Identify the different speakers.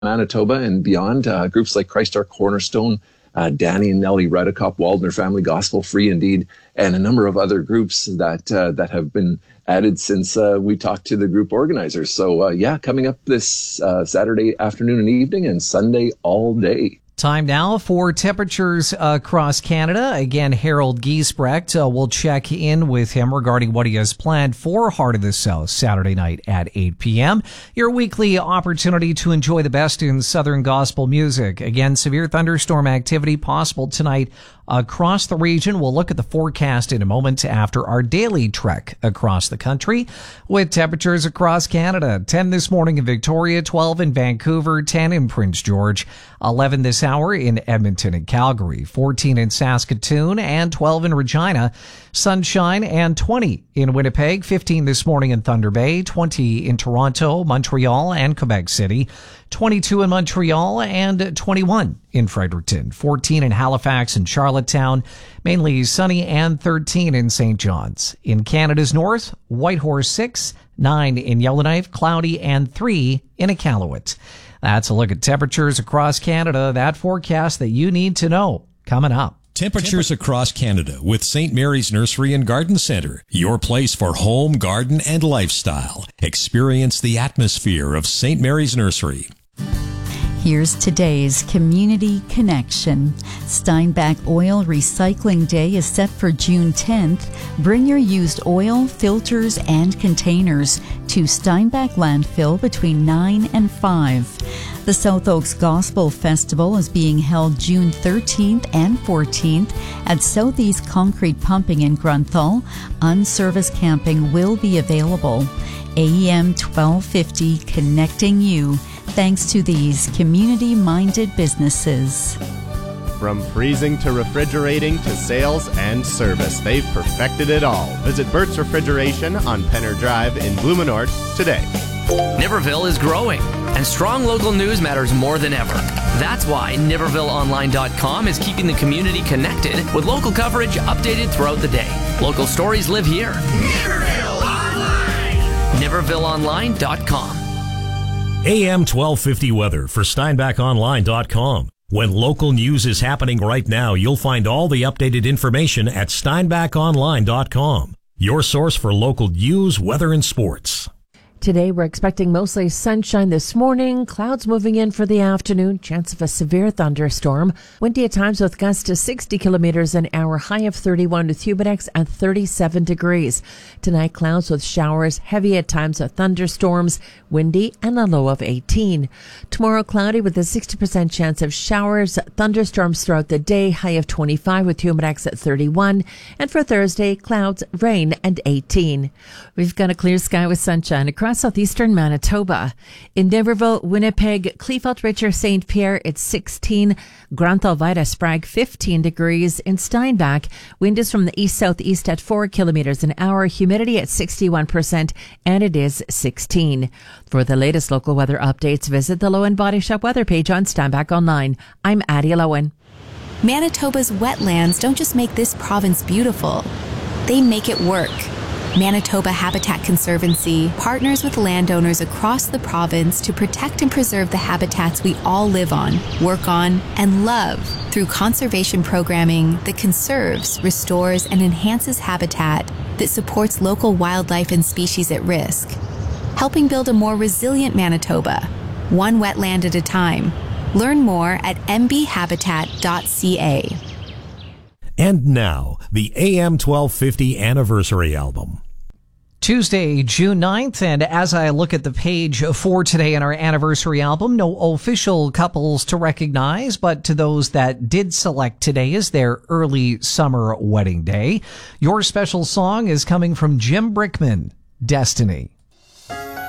Speaker 1: Manitoba and beyond. Groups like Christ Our Cornerstone, Danny and Nellie Redicop, Waldner Family Gospel, Free Indeed, and a number of other groups that have been added since we talked to the group organizers. So coming up this Saturday afternoon and evening, and Sunday all day.
Speaker 2: Time now for temperatures across Canada. Again, Harold Giesbrecht, we'll check in with him regarding what he has planned for Heart of the South Saturday night at 8 p.m. Your weekly opportunity to enjoy the best in Southern gospel music. Again, severe thunderstorm activity possible tonight across the region. We'll look at the forecast in a moment after our daily trek across the country with temperatures across Canada. 10 this morning in Victoria, 12 in Vancouver, 10 in Prince George, 11 this hour in Edmonton and Calgary, 14 in Saskatoon, and 12 in Regina. Sunshine and 20 in Winnipeg, 15 this morning in Thunder Bay, 20 in Toronto, Montreal, and Quebec City, 22 in Montreal, and 21 in Fredericton, 14 in Halifax and Charlottetown, mainly sunny, and 13 in St. John's. In Canada's north, Whitehorse 6, 9 in Yellowknife, cloudy, and 3 in Iqaluit. That's a look at temperatures across Canada. That forecast that you need to know coming up.
Speaker 3: Temperatures across Canada with St. Mary's Nursery and Garden Centre. Your place for home, garden, and lifestyle. Experience the atmosphere of St. Mary's Nursery.
Speaker 4: Here's today's Community Connection. Steinbach Oil Recycling Day is set for June 10th. Bring your used oil, filters, and containers to Steinbach Landfill between 9 and 5. The South Oaks Gospel Festival is being held June 13th and 14th at Southeast Concrete Pumping in Grunthal. Unserviced camping will be available. AM 1250 connecting you. Thanks to these community-minded businesses.
Speaker 5: From freezing to refrigerating to sales and service, they've perfected it all. Visit Burt's Refrigeration on Penner Drive in Blumenort today.
Speaker 6: Niverville is growing, and strong local news matters more than ever. That's why NivervilleOnline.com is keeping the community connected with local coverage updated throughout the day. Local stories live here. Niverville Online! NivervilleOnline.com.
Speaker 3: AM 1250 weather for SteinbachOnline.com. When local news is happening right now, you'll find all the updated information at SteinbachOnline.com. Your source for local news, weather, and sports.
Speaker 7: Today, we're expecting mostly sunshine this morning, clouds moving in for the afternoon, chance of a severe thunderstorm, windy at times with gusts to 60 kilometers an hour, high of 31 with humid index at 37 degrees. Tonight, clouds with showers, heavy at times with thunderstorms, windy, and a low of 18. Tomorrow, cloudy with a 60% chance of showers, thunderstorms throughout the day, high of 25 with humid index at 31. And for Thursday, clouds, rain, and 18. We've got a clear sky with sunshine across southeastern Manitoba. In Niverville, Winnipeg, Kleefeld, Richer, St. Pierre, it's 16. Grunthal, Vida, Sprague, 15 degrees. In Steinbach, wind is from the east-southeast at 4 kilometers an hour, humidity at 61%, and it is 16. For the latest local weather updates, visit the Lowen Body Shop weather page on Steinbach Online. I'm Addie Lowen.
Speaker 8: Manitoba's wetlands don't just make this province beautiful, they make it work. Manitoba Habitat Conservancy partners with landowners across the province to protect and preserve the habitats we all live on, work on, and love through conservation programming that conserves, restores, and enhances habitat that supports local wildlife and species at risk, helping build a more resilient Manitoba, one wetland at a time. Learn more at mbhabitat.ca.
Speaker 3: And now, the AM 1250 Anniversary Album.
Speaker 2: Tuesday, June 9th, and as I look at the page for today in our anniversary album, no official couples to recognize, but to those that did select today as their early summer wedding day. Your special song is coming from Jim Brickman, Destiny.